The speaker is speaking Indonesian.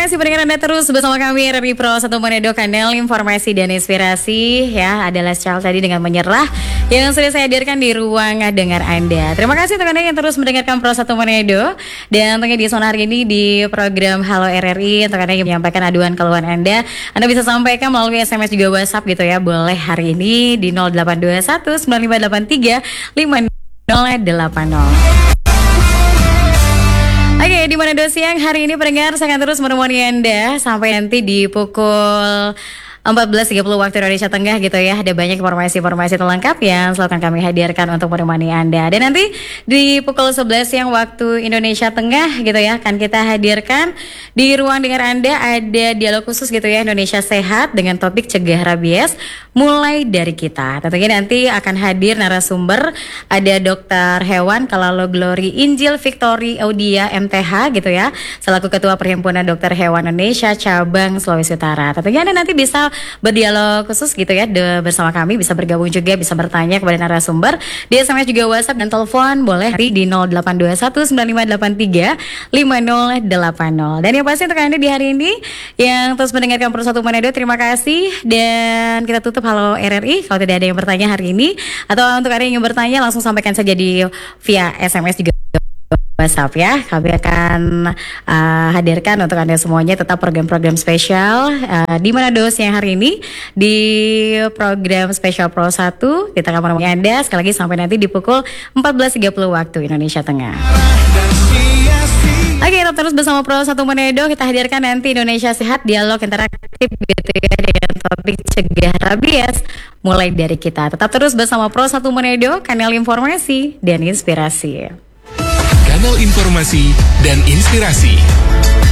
kasih pendengar Anda terus bersama kami RRI Pro 1 Manado, kanal informasi dan inspirasi. Ya, adalah Charles tadi dengan menyerah yang sudah saya hadirkan di ruang dengar Anda. Terima kasih untuk Anda yang terus mendengarkan Pro 1 Manado. Dan tentunya di zona hari ini di program Halo RRI, untuk Anda yang menyampaikan aduan keluhan Anda bisa sampaikan melalui SMS juga WhatsApp gitu ya. Boleh hari ini di 0821 9583 5080. Oke, di Manado Siang hari ini pendengar saya akan terus menemani Anda sampai nanti di pukul 14.30 waktu Indonesia Tengah gitu ya. Ada banyak informasi-informasi terlengkap yang selalu akan kami hadirkan untuk menemani Anda. Dan nanti di pukul 11 siang waktu Indonesia Tengah gitu ya, akan kita hadirkan di ruang dengar Anda ada dialog khusus gitu ya, Indonesia Sehat dengan topik cegah rabies mulai dari kita. Tentunya nanti akan hadir narasumber, ada dokter hewan Kalalo Glory Injil Victory Audia MTH gitu ya, selaku Ketua Perhimpunan Dokter Hewan Indonesia Cabang Sulawesi Utara. Tentunya Anda nanti bisa berdialog khusus gitu ya bersama kami, bisa bergabung juga, bisa bertanya kepada narasumber di SMS juga WhatsApp dan telepon boleh di 0821 9583 5080. Dan yang pasti untuk Anda di hari ini yang terus mendengarkan Pro 1 Manado, terima kasih. Dan kita tutup Halo RRI. Kalau tidak ada yang bertanya hari ini, atau untuk Anda yang ingin bertanya, langsung sampaikan saja di via SMS juga WhatsApp ya. Kami akan hadirkan untuk Anda semuanya tetap program-program spesial di Manado siang hari ini di program spesial Pro 1. Kita akan menemani Anda sekali lagi sampai nanti di pukul 14.30 waktu Indonesia Tengah. Oke, tetap terus bersama Pro 1 Manado. Kita hadirkan nanti Indonesia Sehat, dialog interaktif gitu ya, dengan topik cegah rabies mulai dari kita. Tetap terus bersama Pro 1 Manado, kanal informasi dan inspirasi. Kanal informasi dan inspirasi.